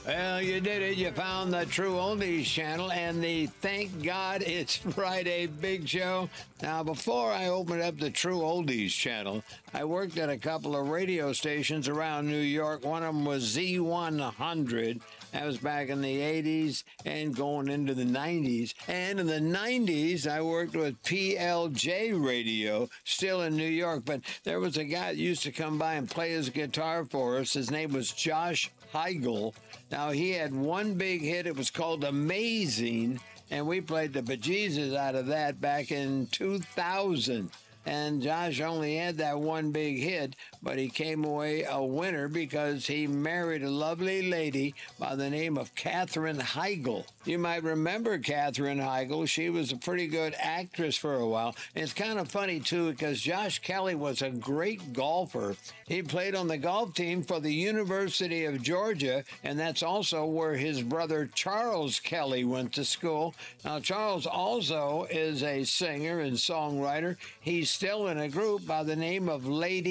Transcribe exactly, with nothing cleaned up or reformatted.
Well, you did it. You found the True Oldies channel and the Thank God It's Friday Big Show. Now, before I opened up the True Oldies channel, I worked at a couple of radio stations around New York. One of them was Z one hundred. That was back in the eighties and going into the nineties. And in the nineties, I worked with P L J Radio, still in New York. But there was a guy that used to come by and play his guitar for us. His name was Josh Heigl. Now, he had one big hit. It was called Amazing, and we played the bejesus out of that back in two thousand. And Josh only had that one big hit, but he came away a winner because he married a lovely lady by the name of Katherine Heigl. You might remember Katherine Heigl. She was a pretty good actress for a while. And it's kind of funny, too, because Josh Kelly was a great golfer. He played on the golf team for the University of Georgia, and that's also where his brother Charles Kelly went to school. Now, Charles also is a singer and songwriter. He's still in a group by the name of Lady